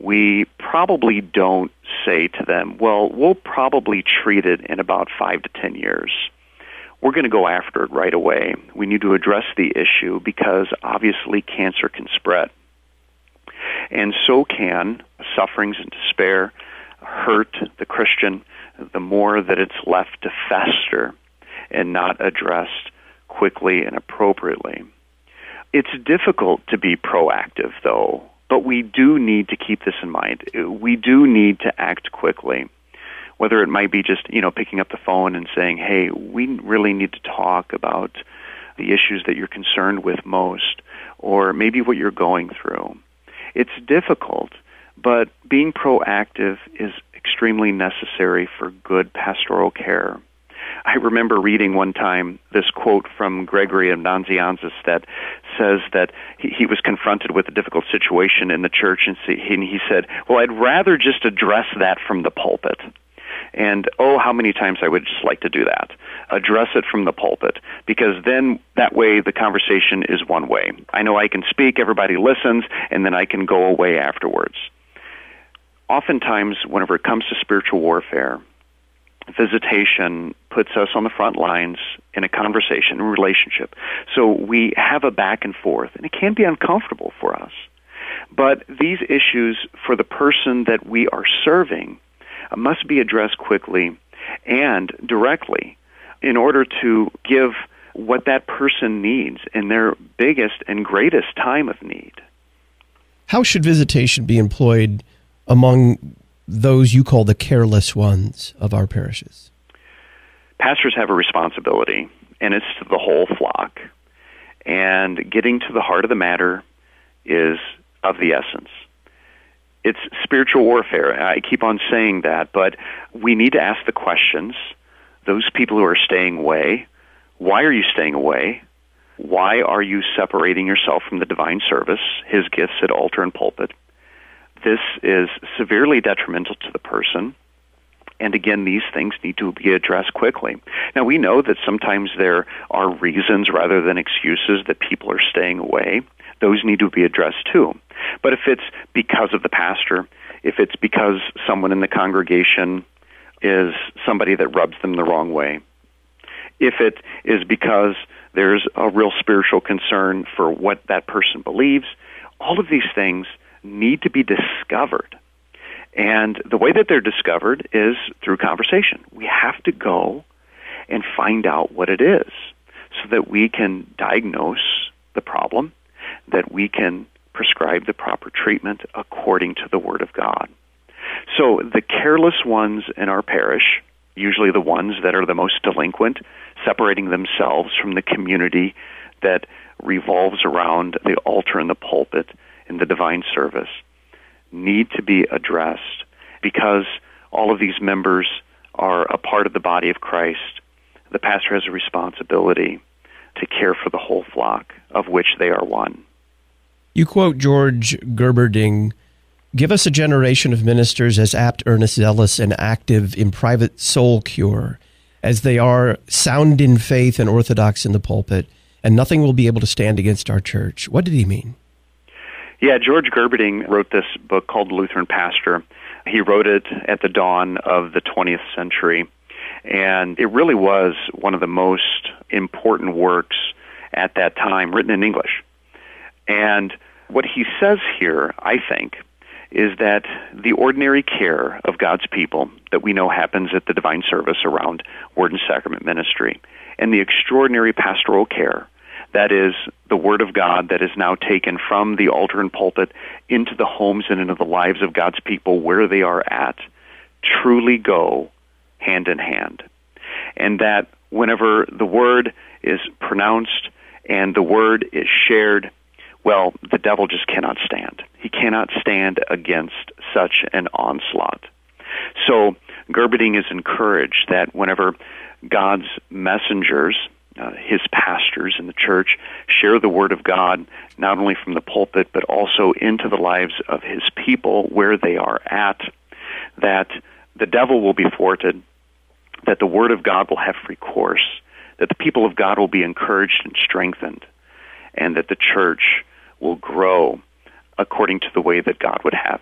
we probably don't say to them, well, we'll probably treat it in about 5 to 10 years. We're going to go after it right away. We need to address the issue because obviously cancer can spread. And so can sufferings and despair hurt the Christian the more that it's left to fester and not addressed quickly and appropriately. It's difficult to be proactive, though, but we do need to keep this in mind. We do need to act quickly, whether it might be just, picking up the phone and saying, hey, we really need to talk about the issues that you're concerned with most, or maybe what you're going through. It's difficult, but being proactive is extremely necessary for good pastoral care. I remember reading one time this quote from Gregory of Nazianzus that says that he was confronted with a difficult situation in the church, and he said, well, I'd rather just address that from the pulpit. And, how many times I would just like to do that. Address it from the pulpit, because then that way the conversation is one way. I know I can speak, everybody listens, and then I can go away afterwards. Oftentimes, whenever it comes to spiritual warfare, visitation puts us on the front lines in a conversation, a relationship. So we have a back and forth, and it can be uncomfortable for us. But these issues for the person that we are serving must be addressed quickly and directly in order to give what that person needs in their biggest and greatest time of need. How should visitation be employed among those you call the careless ones of our parishes? Pastors have a responsibility, and it's to the whole flock. And getting to the heart of the matter is of the essence. It's spiritual warfare. I keep on saying that, but we need to ask the questions. Those people who are staying away, why are you staying away? Why are you separating yourself from the divine service, his gifts at altar and pulpit? This is severely detrimental to the person. And again, these things need to be addressed quickly. Now, we know that sometimes there are reasons rather than excuses that people are staying away. Those need to be addressed too. But if it's because of the pastor, if it's because someone in the congregation is somebody that rubs them the wrong way, if it is because there's a real spiritual concern for what that person believes, all of these things need to be discovered. And the way that they're discovered is through conversation. We have to go and find out what it is so that we can diagnose the problem, that we can prescribe the proper treatment according to the Word of God. So the careless ones in our parish, usually the ones that are the most delinquent, separating themselves from the community that revolves around the altar and the pulpit in the divine service, need to be addressed because all of these members are a part of the body of Christ. The pastor has a responsibility to care for the whole flock of which they are one. You quote George Gerberding, "Give us a generation of ministers as apt, earnest, zealous, and active in private soul cure as they are sound in faith and orthodox in the pulpit, and nothing will be able to stand against our church." What did he mean? Yeah, George Gerberding wrote this book called Lutheran Pastor. He wrote it at the dawn of the 20th century, and it really was one of the most important works at that time, written in English. And what he says here, I think, is that the ordinary care of God's people that we know happens at the divine service around word and sacrament ministry, and the extraordinary pastoral care, that is the Word of God that is now taken from the altar and pulpit into the homes and into the lives of God's people where they are at, truly go hand in hand. And that whenever the Word is pronounced and the Word is shared, well, the devil just cannot stand. He cannot stand against such an onslaught. So Gerberding is encouraged that whenever God's messengers, his pastors in the church, share the Word of God, not only from the pulpit, but also into the lives of his people where they are at, that the devil will be thwarted, that the Word of God will have free course, that the people of God will be encouraged and strengthened, and that the church will grow according to the way that God would have